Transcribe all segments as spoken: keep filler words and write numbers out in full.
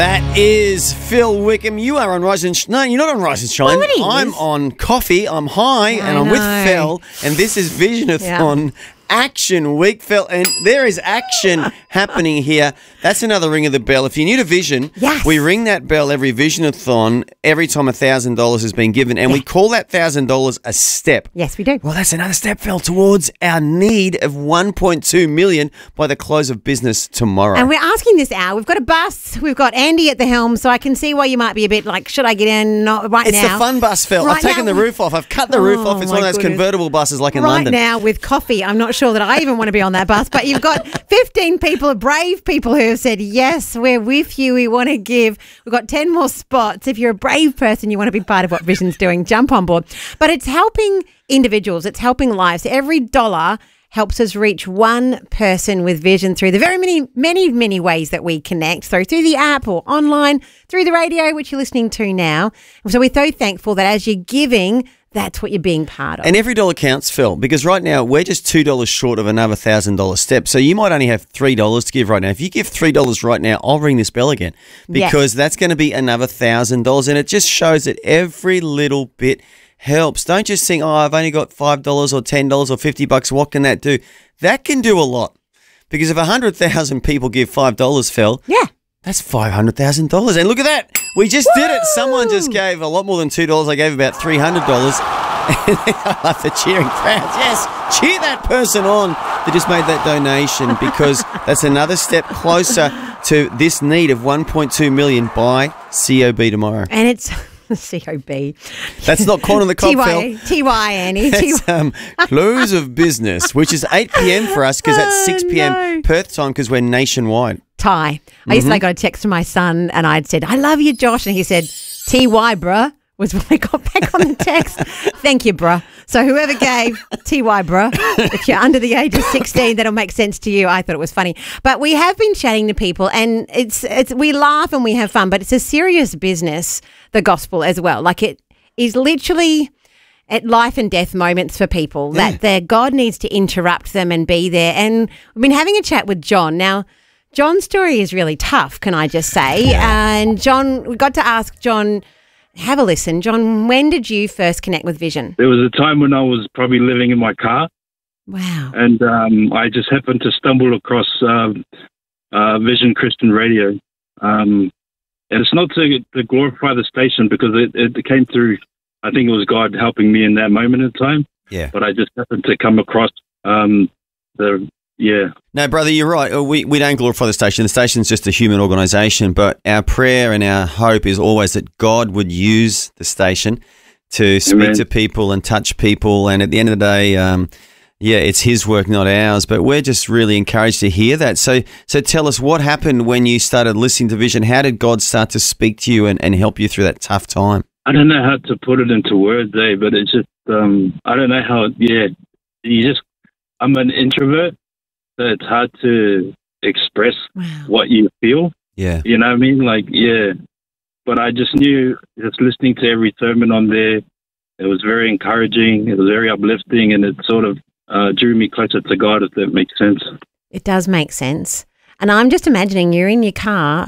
That is Phil Wickham. You are on Rise and Shine. No, you're not on Rise and Shine. Well, it is. I'm on coffee. I'm high, I and I'm know. with Phil. And this is Visionathon Yeah. Action Week, Phil. And there is action happening here. That's another ring of the bell. If you're new to Vision, Yes. we ring that bell every Visionathon every time one thousand dollars has been given, and we call that one thousand dollars a step. Yes, we do. Well, that's another step, Phil, towards our need of one point two million dollars by the close of business tomorrow. And we're asking this hour. We've got a bus. We've got Andy at the helm, so I can see why you might be a bit like, should I get in? Not right It's now. the fun bus, Phil. Right I've taken now- the roof off. I've cut the roof Oh, off. It's one my of those goodness. convertible buses like in right London. now with coffee. I'm not sure that I even want to be on that bus, but you've got fifteen people, brave people who have said, yes, we're with you. We want to give. We've got ten more spots. If you're a brave person, you want to be part of what Vision's doing, jump on board. But it's helping individuals. It's helping lives. Every dollar helps us reach one person with vision through the very many, many, many ways that we connect through, through the app or online, through the radio, which you're listening to now. So we're so thankful that as you're giving, that's what you're being part of. And every dollar counts, Phil, because right now we're just two dollars short of another one thousand dollars step. So you might only have three dollars to give right now. If you give three dollars right now, I'll ring this bell again because Yes. that's going to be another one thousand dollars. And it just shows that every little bit helps. Don't just think, oh, I've only got five dollars or ten dollars or fifty bucks. What can that do? That can do a lot because if one hundred thousand people give five dollars, Phil, yeah. that's five hundred thousand dollars. And look at that. We just did it. Someone just gave a lot more than two dollars. I gave about three hundred dollars. And I love the cheering crowds. Yes, cheer that person on that just made that donation because that's another step closer to this need of one point two million dollars by C O B tomorrow. And it's C O B. That's not corn on the cob, T Y, Phil. T Y, Annie. T Y. It's um, close of business, which is eight p.m. for us because that's six p.m. Oh, no. Perth time because we're nationwide. Ty. I used to I got a text from my son and I'd said, I love you, Josh. And he said, T Y, bruh, was when I got back on the text. Thank you, bruh. So whoever gave T Y, bruh, if you're under the age of sixteen, that'll make sense to you. I thought it was funny. But we have been chatting to people and it's it's we laugh and we have fun, but it's a serious business, the gospel as well. Like it is literally at life and death moments for people Yeah. that their God needs to interrupt them and be there. And we've been having a chat with John. Now, John's story is really tough, can I just say? And John, we got to ask John, have a listen. John, when did you first connect with Vision? There was a time when I was probably living in my car, Wow. and um, I just happened to stumble across um, uh, Vision Christian Radio. Um, and it's not to, to glorify the station because it, it came through, I think it was God helping me in that moment in time. Yeah. But I just happened to come across um, the, yeah. No, brother, you're right. Uh, We we don't glorify the station. The station's just a human organisation, but our prayer and our hope is always that God would use the station to speak Amen. to people and touch people. And at the end of the day, um, yeah, it's His work, not ours. But we're just really encouraged to hear that. So, so tell us what happened when you started listening to Vision. How did God start to speak to you and, and help you through that tough time? I don't know how to put it into words, eh? But it's just, um, I don't know how, yeah, you just, I'm an introvert. So it's hard to express Wow. what you feel. Yeah. You know what I mean? Like, yeah. But I just knew, just listening to every sermon on there, it was very encouraging. It was very uplifting, and it sort of uh, drew me closer to God, if that makes sense. It does make sense. And I'm just imagining you're in your car.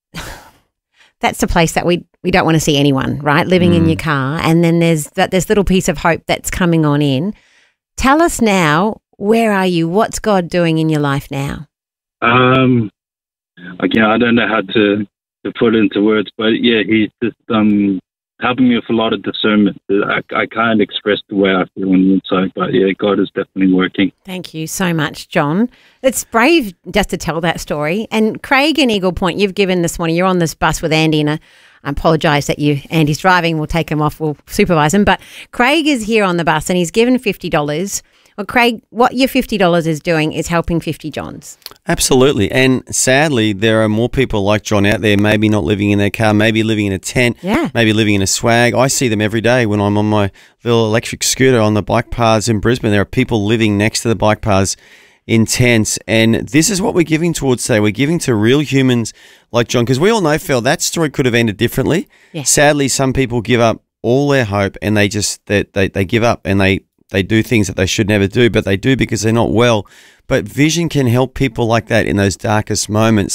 That's the place that we, we don't want to see anyone, right? Living in your car. And then there's that this little piece of hope that's coming on in. Tell us now, where are you? What's God doing in your life now? Um, again, I don't know how to, to put it into words, but yeah, he's just um, helping me with a lot of discernment. I, I can't express the way I feel on the inside, but yeah, God is definitely working. Thank you so much, John. It's brave just to tell that story. And Craig in Eagle Point, you've given this morning, you're on this bus with Andy, and I apologise that you Andy's driving. We'll take him off. We'll supervise him. But Craig is here on the bus and he's given fifty dollars. Well, Craig, what your fifty dollars is doing is helping fifty Johns. Absolutely. And sadly, there are more people like John out there, maybe not living in their car, maybe living in a tent, Yeah. maybe living in a swag. I see them every day when I'm on my little electric scooter on the bike paths in Brisbane. There are people living next to the bike paths in tents. And this is what we're giving towards today. We're giving to real humans like John, because we all know, Phil, that story could have ended differently. Yeah. Sadly, some people give up all their hope and they just, they, they, they give up and they, they do things that they should never do, but they do because they're not well. But Vision can help people like that in those darkest moments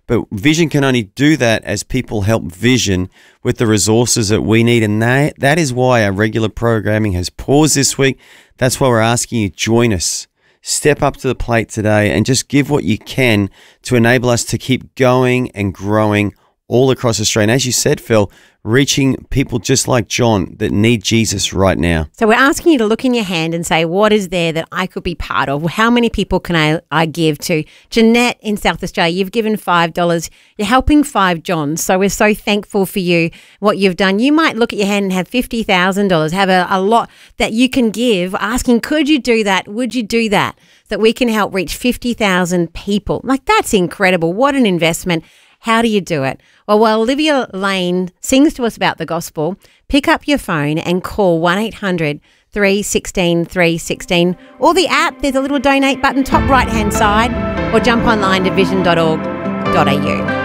But Vision can only do that as people help Vision with the resources that we need. And that, that is why our regular programming has paused this week. That's why we're asking you, join us. Step up to the plate today and just give what you can to enable us to keep going and growing all across Australia. And as you said, Phil, reaching people just like John that need Jesus right now. So we're asking you to look in your hand and say, what is there that I could be part of? How many people can I, I give to? Jeanette in South Australia, you've given five dollars. You're helping five Johns. So we're so thankful for you, what you've done. You might look at your hand and have fifty thousand dollars, have a, a lot that you can give, asking, could you do that? Would you do that? So that we can help reach fifty thousand people. Like, that's incredible. What an investment. How do you do it? Well, while Olivia Lane sings to us about the gospel, pick up your phone and call one eight hundred three one six three one six or the app. There's a little donate button top right-hand side, or jump online to vision dot org dot a u.